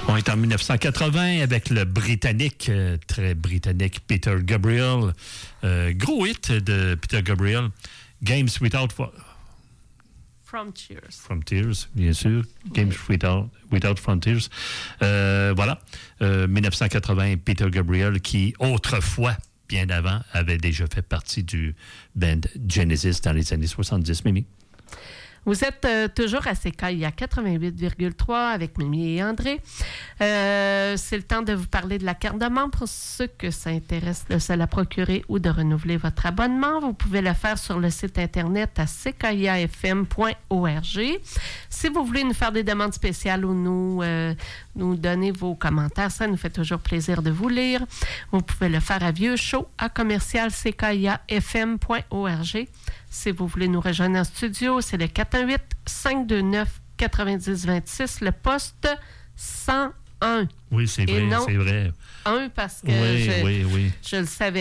On est en 1980 avec le Britannique, très britannique, Peter Gabriel. Gros hit de Peter Gabriel. Games Without... Frontiers, bien sûr. Games Without Frontiers. Voilà. 1980, Peter Gabriel, qui autrefois, bien avant, avait déjà fait partie du band Genesis dans les années 70. Mimi. Vous êtes toujours à CKIA 88,3 avec Mimi et André. C'est le temps de vous parler de la carte de membre. Pour ceux que ça intéresse de se la procurer ou de renouveler votre abonnement, vous pouvez le faire sur le site Internet à ckiafm.org. Si vous voulez nous faire des demandes spéciales ou nous donner vos commentaires, ça nous fait toujours plaisir de vous lire. Vous pouvez le faire à vieuxshow@ckiafm.org. Si vous voulez nous rejoindre en studio, c'est le 418-529-9026, le poste 101. Oui, c'est vrai, c'est vrai. 1 parce que oui. je le savais.